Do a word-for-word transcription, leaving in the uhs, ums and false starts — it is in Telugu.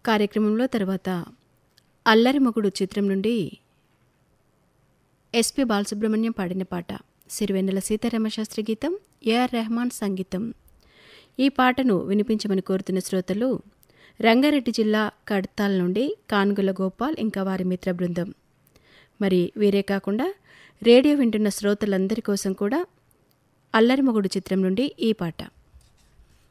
కార్యక్రమంలో తర్వాత అల్లరి మొగుడు చిత్రం నుండి ఎస్పి బాలసుబ్రహ్మణ్యం పాడిన పాట సిరివెన్నెల సీతారామశాస్త్రి గీతం, ఏఆర్ రెహమాన్ సంగీతం. ఈ పాటను వినిపించమని కోరుతున్న శ్రోతలు రంగారెడ్డి జిల్లా కడ్తాల్ నుండి కాన్గుల గోపాల్ ఇంకా వారి మిత్ర బృందం. మరి వీరే కాకుండా రేడియో వింటున్న శ్రోతలందరి కోసం కూడా అల్లరి మొగుడు చిత్రం నుండి ఈ పాట.